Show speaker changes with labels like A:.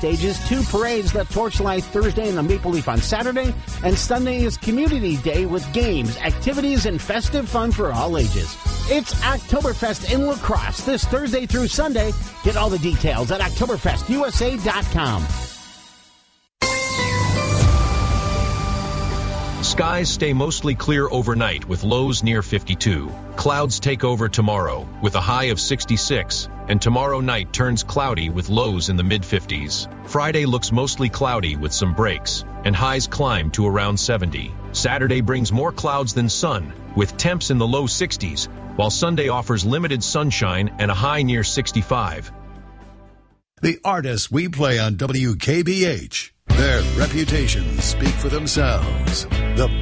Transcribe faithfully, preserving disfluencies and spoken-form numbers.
A: stages, two parades, the Torchlight Thursday and the Maple Leaf on Saturday, and Sunday is Community Day with games, activities, and festive fun for all ages. It's Oktoberfest in La Crosse this Thursday through Sunday. Get all the details at Oktoberfest U S A dot com.
B: Skies stay mostly clear overnight with lows near fifty-two. Clouds take over tomorrow with a high of sixty-six, and tomorrow night turns cloudy with lows in the mid-fifties. Friday looks mostly cloudy with some breaks, and highs climb to around seventy. Saturday brings more clouds than sun, with temps in the low sixties, while Sunday offers limited sunshine and a high near sixty-five.
C: The artists we play on W K B H, their reputations speak for themselves. The